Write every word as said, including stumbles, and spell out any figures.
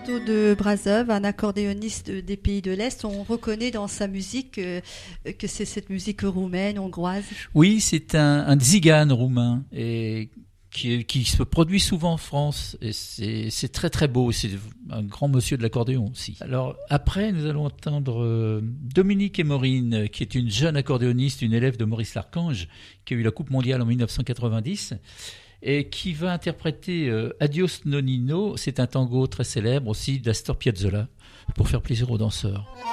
Arnaud de Brazov, un accordéoniste des pays de l'Est. On reconnaît dans sa musique euh, que c'est cette musique roumaine, hongroise. Oui, c'est un, un tzigane roumain et qui, qui se produit souvent en France. Et c'est, c'est très très beau. C'est un grand monsieur de l'accordéon aussi. Alors après, nous allons entendre euh, Dominique Émorine, qui est une jeune accordéoniste, une élève de Maurice Larchange, qui a eu la Coupe mondiale en dix-neuf cent quatre-vingt-dix. Et qui va interpréter euh, Adios Nonino, c'est un tango très célèbre aussi d'Astor Piazzolla, pour faire plaisir aux danseurs.